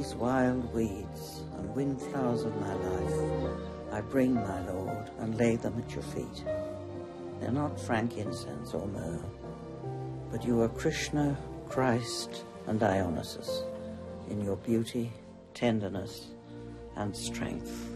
these wild weeds and windflowers of my life I bring, my Lord, and lay them at your feet. They're not frankincense or myrrh, but you are Krishna, Christ, and Dionysus in your beauty, tenderness, and strength.